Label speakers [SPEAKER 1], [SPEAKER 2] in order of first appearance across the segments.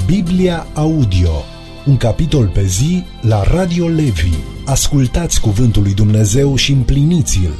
[SPEAKER 1] Biblia Audio, un capitol pe zi la Radio Levi. Ascultați cuvântul lui Dumnezeu și împliniți-l.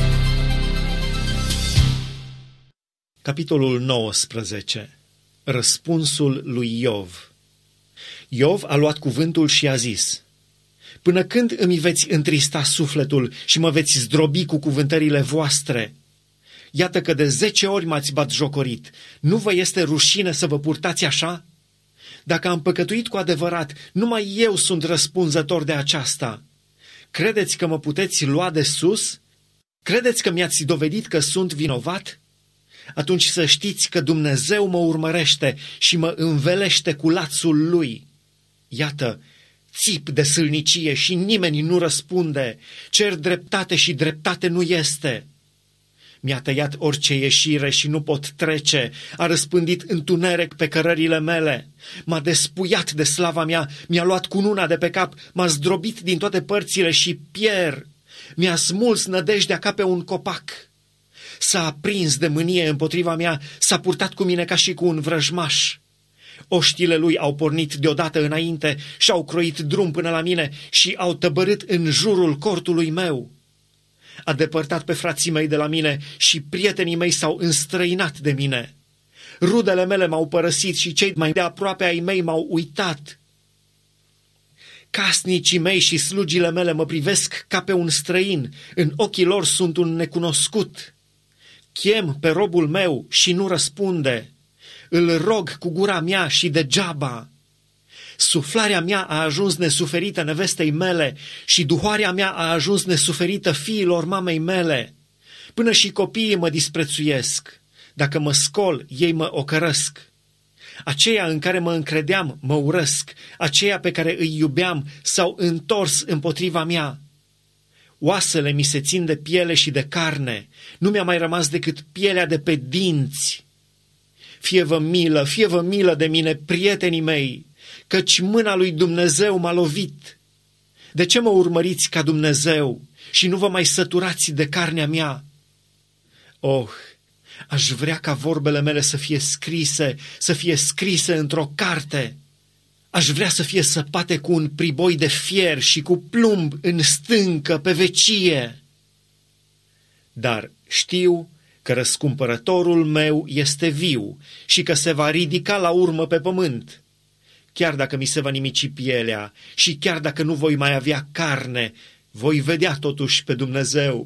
[SPEAKER 2] Capitolul 19. Răspunsul lui Iov. Iov a luat cuvântul și a zis: Până când îmi veți întrista sufletul și mă veți zdrobi cu cuvântările voastre? Iată că de 10 ori m-ați batjocorit. Nu vă este rușine să vă purtați așa? Dacă am păcătuit cu adevărat, numai eu sunt răspunzător de aceasta. Credeți că mă puteți lua de sus? Credeți că mi-ați dovedit că sunt vinovat? Atunci să știți că Dumnezeu mă urmărește și mă învelește cu lațul lui. Iată, țip de sâlnicie și nimeni nu răspunde, cer dreptate și dreptate nu este. Mi-a tăiat orice ieșire și nu pot trece, a răspândit întuneric pe cărările mele, m-a despuiat de slava mea, mi-a luat cununa de pe cap, m-a zdrobit din toate părțile și pierd, mi-a smuls nădejdea ca pe un copac. S-a aprins de mânie împotriva mea, s-a purtat cu mine ca și cu un vrăjmaș. Oștile lui au pornit deodată înainte și-au croit drum până la mine și au tăbărât în jurul cortului meu. A depărtat pe frații mei de la mine și prietenii mei s-au înstrăinat de mine. Rudele mele m-au părăsit și cei mai de aproape ai mei m-au uitat. Casnicii mei și slugile mele mă privesc ca pe un străin, în ochii lor sunt un necunoscut. Chem pe robul meu și nu răspunde, îl rog cu gura mea și degeaba. Suflarea mea a ajuns nesuferită nevestei mele și duhoarea mea a ajuns nesuferită fiilor mamei mele. Până și copiii mă disprețuiesc. Dacă mă scol, ei mă ocărăsc. Aceia în care mă încredeam mă urăsc. Aceia pe care îi iubeam s-au întors împotriva mea. Oasele mi se țin de piele și de carne. Nu mi-a mai rămas decât pielea de pe dinți. Fie-vă milă de mine, prietenii mei, căci mâna lui Dumnezeu m-a lovit. De ce mă urmăriți ca Dumnezeu și nu vă mai săturați de carnea mea? Oh, aș vrea ca vorbele mele să fie scrise într-o carte. Aș vrea să fie săpate cu un priboi de fier și cu plumb în stâncă pe vecie. Dar știu că răscumpărătorul meu este viu și că se va ridica la urmă pe pământ. Chiar dacă mi se va nimici pielea și chiar dacă nu voi mai avea carne, voi vedea totuși pe Dumnezeu.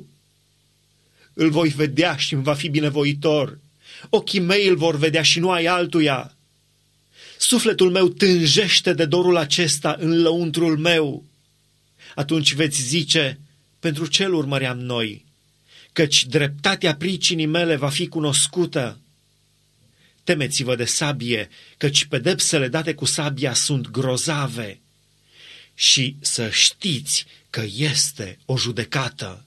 [SPEAKER 2] Îl voi vedea și îmi va fi binevoitor. Ochii mei îl vor vedea și nu ai altuia. Sufletul meu tânjește de dorul acesta în lăuntrul meu. Atunci veți zice, pentru ce îl urmăream noi? Căci dreptatea pricinii mele va fi cunoscută. Temeți-vă de sabie, căci pedepsele date cu sabia sunt grozave. Și să știți că este o judecată.